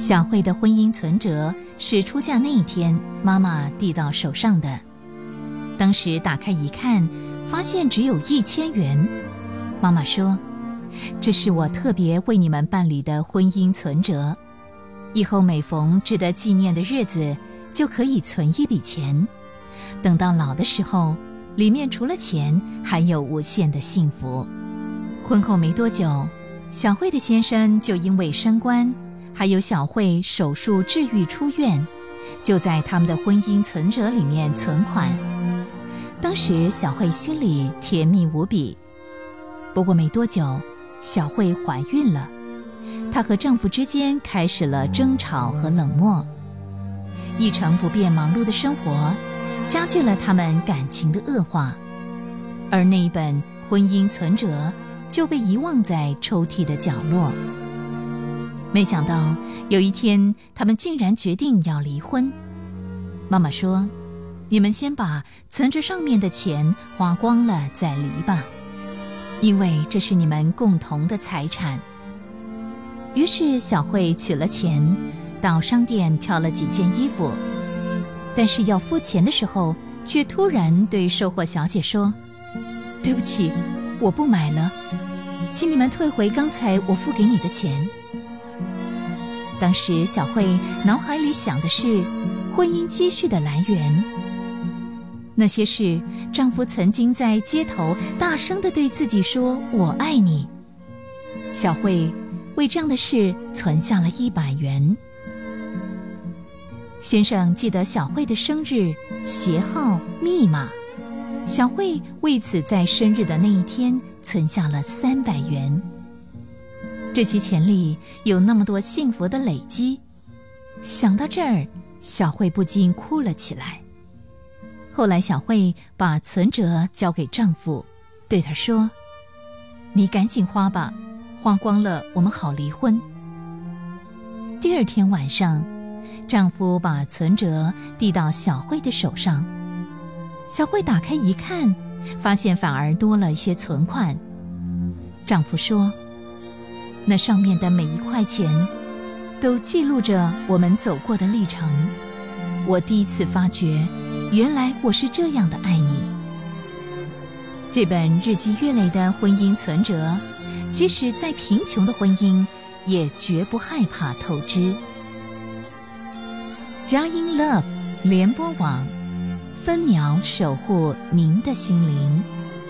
小慧的婚姻存折是出嫁那一天妈妈递到手上的。当时打开一看，发现只有1000元。妈妈说，这是我特别为你们办理的婚姻存折，以后每逢值得纪念的日子就可以存一笔钱，等到老的时候，里面除了钱还有无限的幸福。婚后没多久，小慧的先生就因为升官，还有小慧手术治愈出院，就在他们的婚姻存折里面存款。当时小慧心里甜蜜无比。不过没多久，小慧怀孕了，她和丈夫之间开始了争吵和冷漠。一成不变忙碌的生活加剧了他们感情的恶化，而那一本婚姻存折就被遗忘在抽屉的角落。没想到有一天，他们竟然决定要离婚。妈妈说，你们先把存折上面的钱花光了再离吧，因为这是你们共同的财产。于是小慧取了钱，到商店挑了几件衣服，但是要付钱的时候，却突然对售货小姐说，对不起，我不买了，请你们退回刚才我付给你的钱。当时小慧脑海里想的是婚姻积蓄的来源，那些是丈夫曾经在街头大声地对自己说我爱你。小慧为这样的事存下了100元。先生记得小慧的生日、鞋号、密码，小慧为此在生日的那一天存下了300元。这些钱里有那么多幸福的累积，想到这儿，小慧不禁哭了起来。后来小慧把存折交给丈夫，对他说，你赶紧花吧，花光了我们好离婚。第二天晚上，丈夫把存折递到小慧的手上，小慧打开一看，发现反而多了一些存款。丈夫说，那上面的每一块钱都记录着我们走过的历程，我第一次发觉原来我是这样的爱你。这本日积月累的婚姻存折，即使再贫穷的婚姻也绝不害怕透支。佳音 Love 联播网，分秒守护您的心灵。